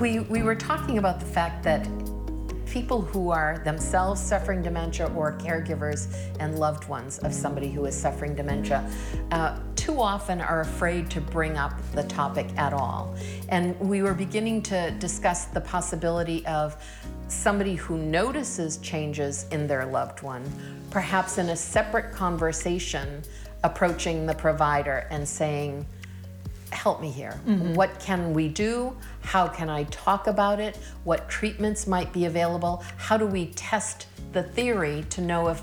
We were talking about the fact that people who are themselves suffering dementia or caregivers and loved ones of somebody who is suffering dementia too often are afraid to bring up the topic at all. And we were beginning to discuss the possibility of somebody who notices changes in their loved one, perhaps in a separate conversation, approaching the provider and saying, help me here. What can we do? How can I talk about it? What treatments might be available? How do we test the theory to know if